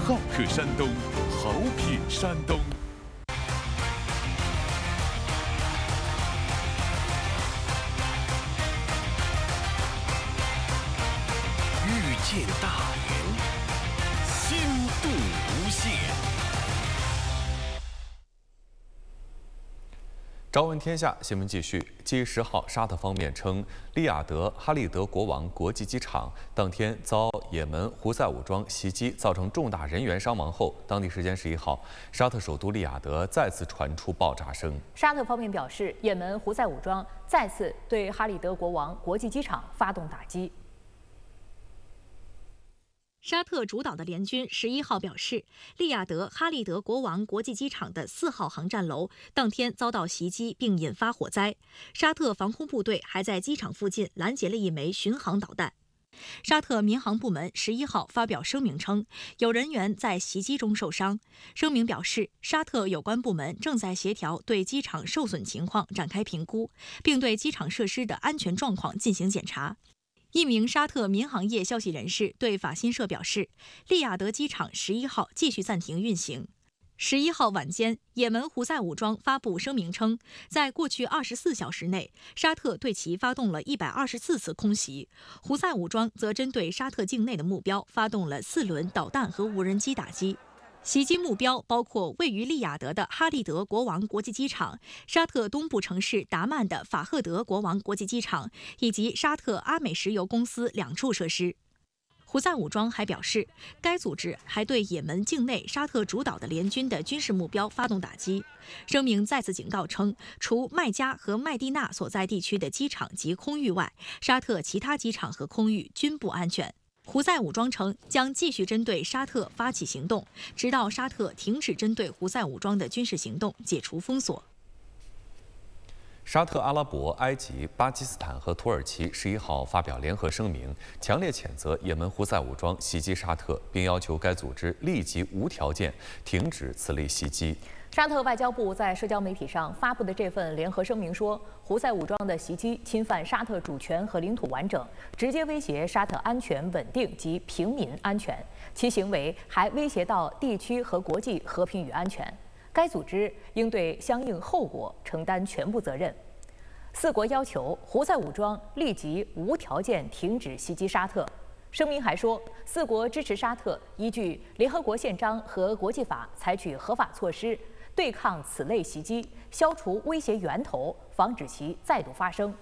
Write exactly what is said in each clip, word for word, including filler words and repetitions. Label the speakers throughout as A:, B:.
A: 好客山东，好品山东。
B: 遇见大连，心度无限。
C: 朝闻天下新闻继续。G 十号，沙特方面称，利雅得哈利德国王国际机场当天遭也门胡塞武装袭击，造成重大人员伤亡后，当地时间十一号，沙特首都利雅得再次传出爆炸声。
D: 沙特方面表示，也门胡塞武装再次对哈利德国王国际机场发动打击。
E: 沙特主导的联军十一号表示，利雅得哈利德国王国际机场的四号航站楼当天遭到袭击并引发火灾。沙特防空部队还在机场附近拦截了一枚巡航导弹。沙特民航部门十一号发表声明称，有人员在袭击中受伤。声明表示，沙特有关部门正在协调对机场受损情况展开评估，并对机场设施的安全状况进行检查。 一名沙特民航业消息人士对法新社表示，利雅得机场十一号继续暂停运行。十一号晚间，也门胡塞武装发布声明称，在过去二十四小时内，沙特对其发动了一百二十四次空袭，胡塞武装则针对沙特境内的目标发动了四轮导弹和无人机打击。 袭击目标包括位于利雅得的哈利德国王国际机场、沙特东部城市达曼的法赫德国王国际机场以及沙特阿美石油公司两处设施。胡塞武装还表示，该组织还对也门境内沙特主导的联军的军事目标发动打击。声明再次警告称，除麦加和麦地那所在地区的机场及空域外，沙特其他机场和空域均不安全。 胡塞武装称将继续针对沙特发起行动，直到沙特停止针对胡塞武装的军事行动，解除封锁。
C: 沙特阿拉伯、埃及、巴基斯坦和土耳其十一号发表联合声明，强烈谴责也门胡塞武装袭击沙特，并要求该组织立即无条件停止此类袭击。
D: 沙特外交部在社交媒体上发布的这份联合声明说，胡塞武装的袭击侵犯沙特主权和领土完整，直接威胁沙特安全稳定及平民安全，其行为还威胁到地区和国际和平与安全。该组织应对相应后果承担全部责任。四国要求胡塞武装立即无条件停止袭击沙特。 声明还说，四国支持沙特依据联合国宪章和国际法采取合法措施，对抗此类袭击，消除威胁源头，防止其再度发生。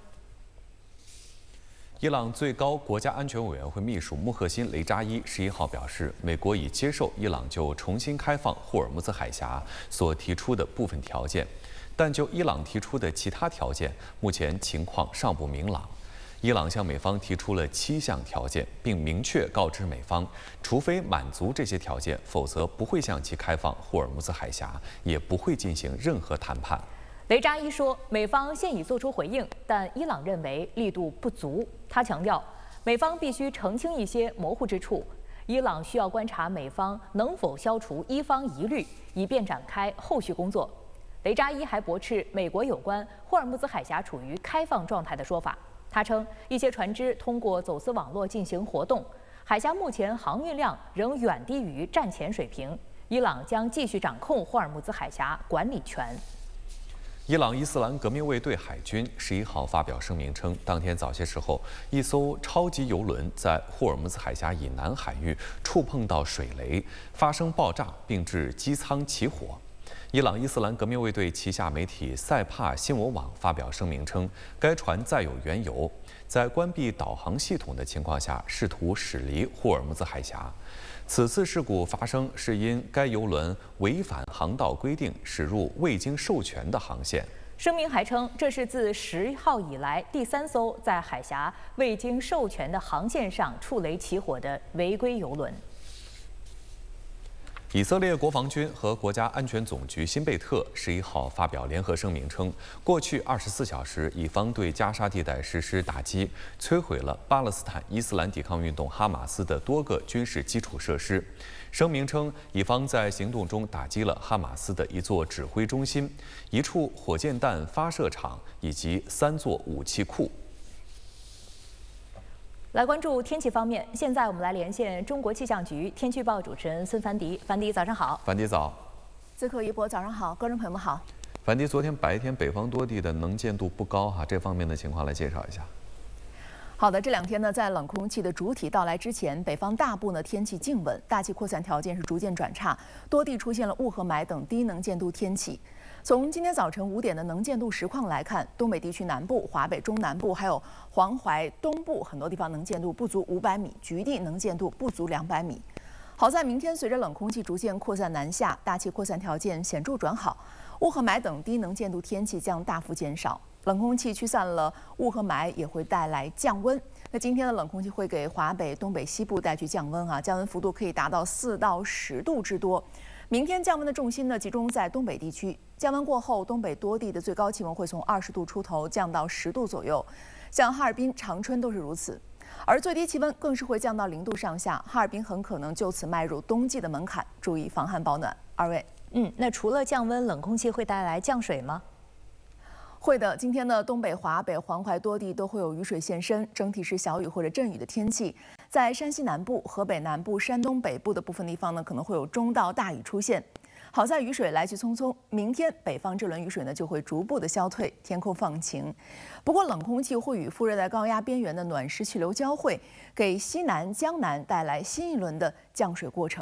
C: 伊朗最高国家安全委员会秘书穆赫辛·雷扎伊十一号表示，美国已接受伊朗就重新开放霍尔木兹海峡所提出的部分条件，但就伊朗提出的其他条件，目前情况尚不明朗。 伊朗向美方提出了七项条件，并明确告知美方，除非满足这些条件，否则不会向其开放霍尔木兹海峡，也不会进行任何谈判。
D: 雷扎伊说，美方现已做出回应，但伊朗认为力度不足。他强调，美方必须澄清一些模糊之处，伊朗需要观察美方能否消除伊方疑虑，以便展开后续工作。雷扎伊还驳斥美国有关霍尔木兹海峡处于开放状态的说法。 他称，一些船只通过走私网络进行活动，海峡目前航运量仍远低于战前水平。伊朗将继续掌控霍尔木兹海峡管理权。
C: 伊朗伊斯兰革命卫队海军十一号发表声明称，当天早些时候，一艘超级油轮在霍尔木兹海峡以南海域触碰到水雷，发生爆炸，并致机舱起火。 伊朗伊斯兰革命卫队旗下媒体塞帕新闻网发表声明称，该船载有原油，在关闭导航系统的情况下，试图驶离霍尔木兹海峡。此次事故发生是因该油轮违反航道规定，驶入未经授权的航线。
D: 声明还称，这是自十号以来第三艘在海峡未经授权的航线上触雷起火的违规油轮。
C: 以色列国防军和国家安全总局新贝特十一号发表联合声明称，过去二十四小时，以方对加沙地带实施打击，摧毁了巴勒斯坦伊斯兰抵抗运动哈马斯的多个军事基础设施。声明称，以方在行动中打击了哈马斯的一座指挥中心、一处火箭弹发射场以及三座武器库。
D: 来关注天气方面，现在我们来连线中国气象局天气预报主持人孙凡迪。凡迪，早上好。
C: 凡迪早。
F: 自客一波，早上好，观众朋友们好。
C: 凡迪，昨天白天北方多地的能见度不高哈，这方面的情况来介绍一下。
F: 好的，这两天呢，在冷空气的主体到来之前，北方大部呢天气静稳，大气扩散条件是逐渐转差，多地出现了雾和霾等低能见度天气。从今天早晨五点的能见度实况来看，东北地区南部、华北中南部还有黄淮东部很多地方能见度不足五百米，局地能见度不足两百米。好在明天随着冷空气逐渐扩散南下，大气扩散条件显著转好，雾和霾等低能见度天气将大幅减少。冷空气驱散了雾和霾，也会带来降温。那今天的冷空气会给华北、东北、西部带去降温啊，降温幅度可以达到四到十度之多。明天降温的重心呢集中在东北地区，降温过后，东北多地的最高气温会从二十度出头降到十度左右，像哈尔滨、长春都是如此。而最低气温更是会降到零度上下，哈尔滨很可能就此迈入冬季的门槛，注意防寒保暖。二位，
D: 嗯，那除了降温，冷空气会带来降水吗？
F: 会的，今天呢，东北、华北、黄淮多地都会有雨水现身，整体是小雨或者阵雨的天气。在山西南部、河北南部、山东北部的部分地方呢，可能会有中到大雨出现。好在雨水来去匆匆，明天北方这轮雨水呢就会逐步的消退，天空放晴。不过冷空气会与副热带高压边缘的暖湿气流交汇，给西南、江南带来新一轮的降水过程。